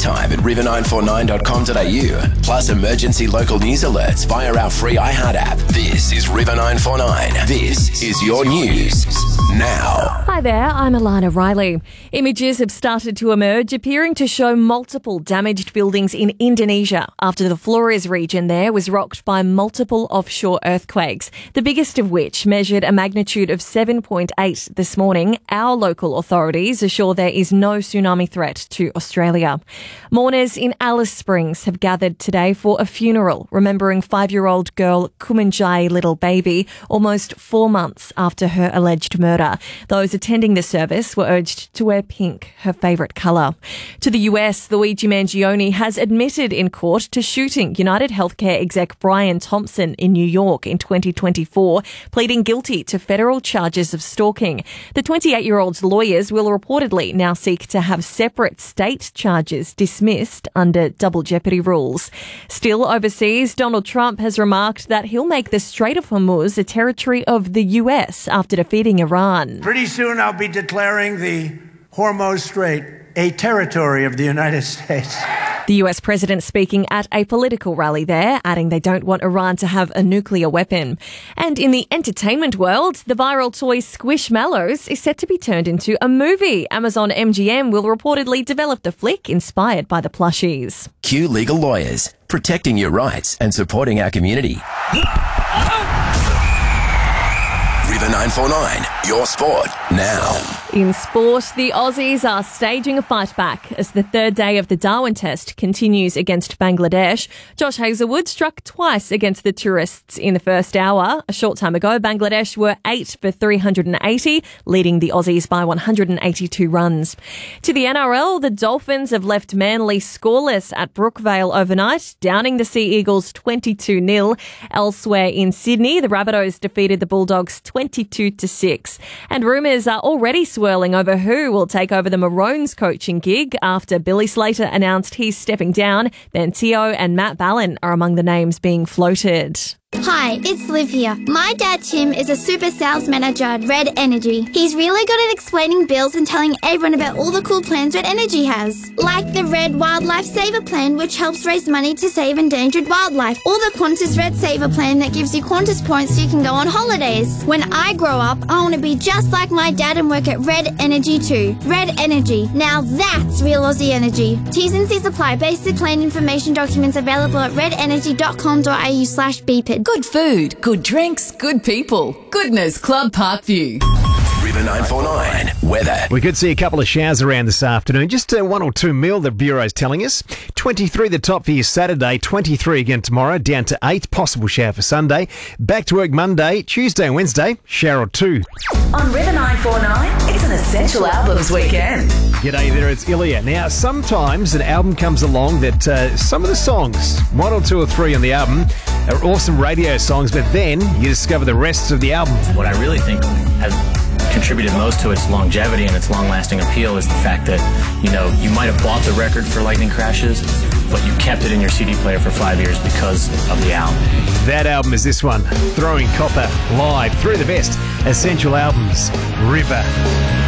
anytime at river949.com.au. Plus emergency local news alerts via our free iHeart app. This is River 949. This is your news now. Hi there, I'm Alana Riley. Images have started to emerge appearing to show multiple damaged buildings in Indonesia after the Flores region there was rocked by multiple offshore earthquakes, the biggest of which measured a magnitude of 7.8 this morning. Our local authorities assure there is no tsunami threat to Australia. Mourners in Alice Springs have gathered today for a funeral, remembering 5-year-old girl Kumanjai Little Baby almost 4 months after her alleged murder. Those attending the service were urged to wear pink, her favourite colour. To the US, Luigi Mangione has admitted in court to shooting United Healthcare exec Brian Thompson in New York in 2024, pleading guilty to federal charges of stalking. The 28-year-old's lawyers will reportedly now seek to have separate state charges dismissed under double jeopardy rules. Still overseas, Donald Trump has remarked that he'll make the Strait of Hormuz a territory of the US after defeating Iran. Pretty soon I'll be declaring the Hormuz Strait a territory of the United States. The US president speaking at a political rally there, adding they don't want Iran to have a nuclear weapon. And in the entertainment world, the viral toy Squishmallows is set to be turned into a movie. Amazon MGM will reportedly develop the flick inspired by the plushies. Q Legal Lawyers, protecting your rights and supporting our community. River 949, your sport now. In sport, the Aussies are staging a fight back as the third day of the Darwin Test continues against Bangladesh. Josh Hazlewood struck twice against the tourists in the first hour. A short time ago, Bangladesh were 8 for 380, leading the Aussies by 182 runs. To the NRL, the Dolphins have left Manly scoreless at Brookvale overnight, downing the Sea Eagles 22-0. Elsewhere in Sydney, the Rabbitohs defeated the Bulldogs 22-6. And rumours are already swirling over who will take over the Maroons coaching gig after Billy Slater announced he's stepping down. Ben Teo and Matt Ballin are among the names being floated. Hi, it's Liv here. My dad Tim is a super sales manager at Red Energy. He's really good at explaining bills and telling everyone about all the cool plans Red Energy has. Like the Red Wildlife Saver Plan, which helps raise money to save endangered wildlife. Or the Qantas Red Saver Plan that gives you Qantas points so you can go on holidays. When I grow up, I want to be just like my dad and work at Red Energy too. Red Energy. Now that's real Aussie energy. T's and C's apply. Basic plan information documents available at redenergy.com.au/BPID. Good food, good drinks, good people. Goodness Club Parkview. River 949, weather. We could see a couple of showers around this afternoon. Just 1 or 2 mil, the Bureau's telling us. 23 the top for your Saturday, 23 again tomorrow, down to 8. Possible shower for Sunday. Back to work Monday, Tuesday and Wednesday, shower or 2. On River 949, it's an Essential Albums weekend. G'day there, it's Ilya. Now, sometimes an album comes along that some of the songs, 1 or 2 or 3 on the album, are awesome radio songs, but then you discover the rest of the album. What I really think has contributed most to its longevity and its long-lasting appeal is the fact that, you might have bought the record for Lightning Crashes, but you kept it in your CD player for 5 years because of the album. That album is this one, Throwing Copper, live through the best Essential Albums, River.